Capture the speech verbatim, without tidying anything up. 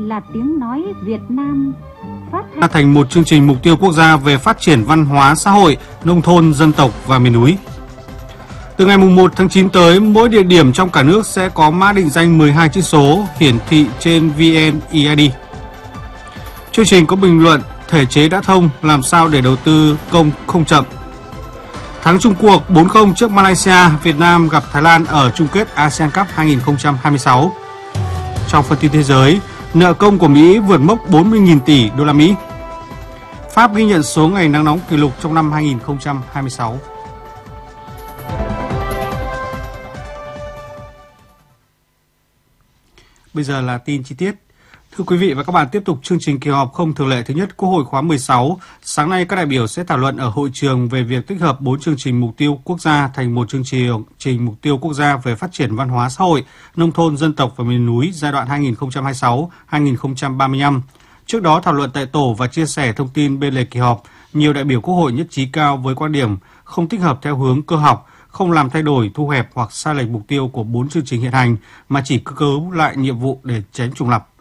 là tiếng nói Việt Nam phát thanh thành một chương trình mục tiêu quốc gia về phát triển văn hóa xã hội, nông thôn, dân tộc và miền núi. Từ ngày mùng một tháng chín tới, mỗi địa điểm trong cả nước sẽ có mã định danh mười hai chữ số hiển thị trên vê en e i đê. Chương trình có bình luận thể chế đã thông, làm sao để đầu tư công không chậm. Thắng chung cuộc bốn không trước Malaysia, Việt Nam gặp Thái Lan ở chung kết a sê an Cup hai không hai sáu. Trong phần tin thế giới, nợ công của Mỹ vượt mốc bốn mươi nghìn tỷ đô la Mỹ. Pháp ghi nhận số ngày nắng nóng kỷ lục trong năm hai không hai sáu. Bây giờ là tin chi tiết. Thưa quý vị và các bạn, tiếp tục chương trình kỳ họp không thường lệ thứ nhất Quốc hội khóa mười sáu. Sáng nay, các đại biểu sẽ thảo luận ở hội trường về việc tích hợp bốn chương trình mục tiêu quốc gia thành một chương trình, trình mục tiêu quốc gia về phát triển văn hóa xã hội, nông thôn, dân tộc và miền núi giai đoạn hai nghìn không trăm hai mươi sáu đến hai nghìn không trăm ba mươi lăm. Trước đó, thảo luận tại tổ và chia sẻ thông tin bên lề kỳ họp, nhiều đại biểu Quốc hội nhất trí cao với quan điểm không tích hợp theo hướng cơ học, không làm thay đổi, thu hẹp hoặc sai lệch mục tiêu của bốn chương trình hiện hành, mà chỉ cơ cấu lại nhiệm vụ để tránh trùng lặp.